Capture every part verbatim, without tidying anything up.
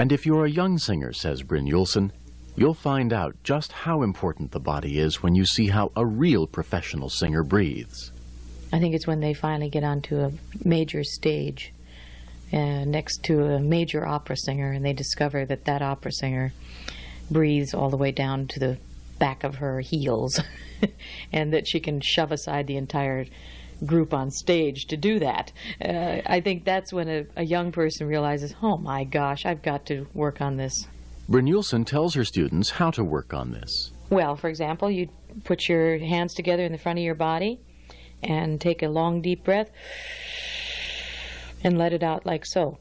And if you're a young singer, says Brynjolfsson, you'll find out just how important the body is when you see how a real professional singer breathes. I think it's when they finally get onto a major stage uh, next to a major opera singer, and they discover that that opera singer breathes all the way down to the back of her heels and that she can shove aside the entire group on stage to do that. Uh, I think that's when a, a young person realizes, oh my gosh, I've got to work on this. Brynjolfsson tells her students how to work on this. Well, for example, you put your hands together in the front of your body and take a long, deep breath and let it out like so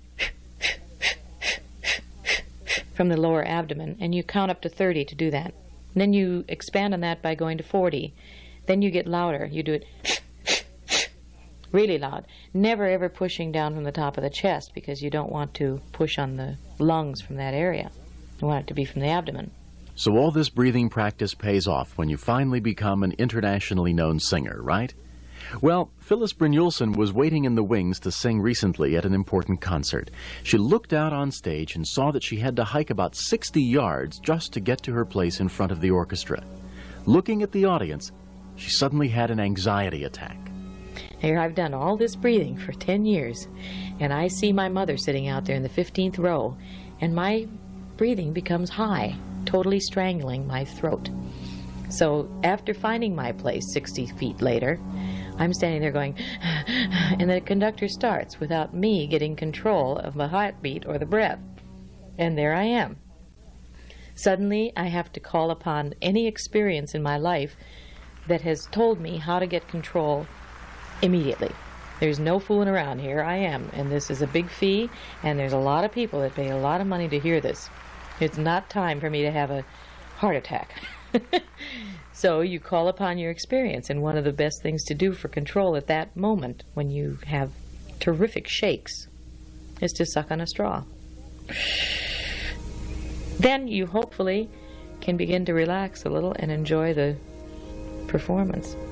from the lower abdomen, and you count up to thirty to do that. And then you expand on that by going to forty. Then you get louder. You do it really loud. Never ever pushing down from the top of the chest, because you don't want to push on the lungs from that area. You want it to be from the abdomen. So all this breathing practice pays off when you finally become an internationally known singer, right? Well, Phyllis Brynjolfsson was waiting in the wings to sing recently at an important concert. She looked out on stage and saw that she had to hike about sixty yards just to get to her place in front of the orchestra. Looking at the audience, she suddenly had an anxiety attack. Here I've done all this breathing for ten years, and I see my mother sitting out there in the fifteenth row, and my breathing becomes high, totally strangling my throat. So after finding my place sixty feet later, I'm standing there going, and the conductor starts without me getting control of my heartbeat or the breath. And there I am. Suddenly, I have to call upon any experience in my life that has told me how to get control immediately. There's no fooling around. Here I am, and this is a big fee, and there's a lot of people that pay a lot of money to hear this. It's not time for me to have a heart attack. So you call upon your experience, and one of the best things to do for control at that moment, when you have terrific shakes, is to suck on a straw. Then you hopefully can begin to relax a little and enjoy the performance.